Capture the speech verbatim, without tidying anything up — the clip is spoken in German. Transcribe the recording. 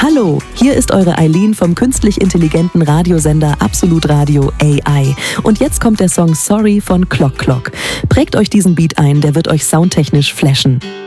Hallo, hier ist eure Eileen vom künstlich intelligenten Radiosender Absolut Radio A I. Und jetzt kommt der Song Sorry von Clock Clock. Prägt euch diesen Beat ein, der wird euch soundtechnisch flashen.